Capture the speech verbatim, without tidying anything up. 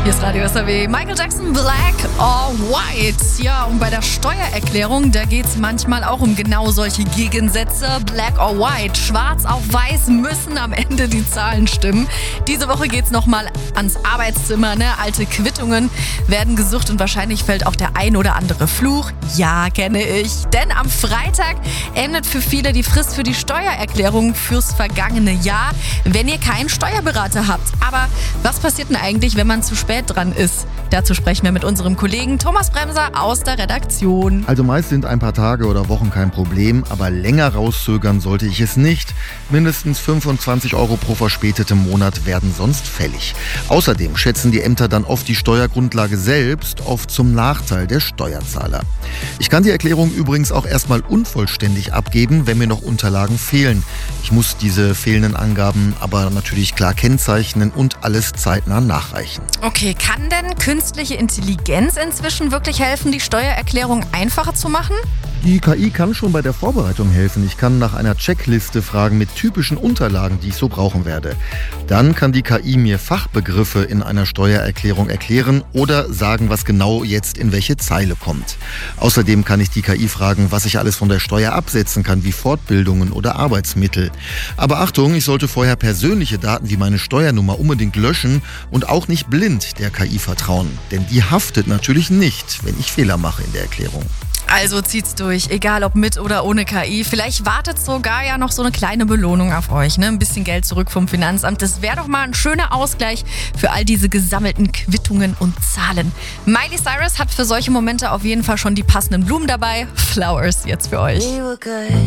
Hier ist Radio S R W. Michael Jackson, Black or White. Ja, und bei der Steuererklärung, da geht es manchmal auch um genau solche Gegensätze. Black or White. Schwarz auf weiß müssen am Ende die Zahlen stimmen. Diese Woche geht es nochmal ans Arbeitszimmer. Ne? Alte Quittungen werden gesucht und wahrscheinlich fällt auch der ein oder andere Fluch. Ja, kenne ich. Denn am Freitag endet für viele die Frist für die Steuererklärung fürs vergangene Jahr, wenn ihr keinen Steuerberater habt. Aber was passiert denn eigentlich, wenn man zu spät dran ist? Dazu sprechen wir mit unserem Kollegen Thomas Bremser aus der Redaktion. Also meist sind ein paar Tage oder Wochen kein Problem, aber länger rauszögern sollte ich es nicht. Mindestens fünfundzwanzig Euro pro verspätetem Monat werden sonst fällig. Außerdem schätzen die Ämter dann oft die Steuergrundlage selbst, oft zum Nachteil der Steuerzahler. Ich kann die Erklärung übrigens auch erstmal unvollständig abgeben, wenn mir noch Unterlagen fehlen. Ich muss diese fehlenden Angaben aber natürlich klar kennzeichnen und alles zeitnah nachreichen. Okay, kann denn künstliche Intelligenz inzwischen wirklich helfen, die Steuererklärung einfacher zu machen? Die K I kann schon bei der Vorbereitung helfen. Ich kann nach einer Checkliste fragen mit typischen Unterlagen, die ich so brauchen werde. Dann kann die K I mir Fachbegriffe in einer Steuererklärung erklären oder sagen, was genau jetzt in welche Zeile kommt. Außerdem kann ich die K I fragen, was ich alles von der Steuer absetzen kann, wie Fortbildungen oder Arbeitsmittel. Aber Achtung, ich sollte vorher persönliche Daten wie meine Steuernummer unbedingt löschen und auch nicht blind der K I vertrauen. Denn die haftet natürlich nicht, wenn ich Fehler mache in der Erklärung. Also zieht's durch, egal ob mit oder ohne K I. Vielleicht wartet sogar ja noch so eine kleine Belohnung auf euch, ne? Ein bisschen Geld zurück vom Finanzamt. Das wäre doch mal ein schöner Ausgleich für all diese gesammelten Quittungen und Zahlen. Miley Cyrus hat für solche Momente auf jeden Fall schon die passenden Blumen dabei. Flowers jetzt für euch.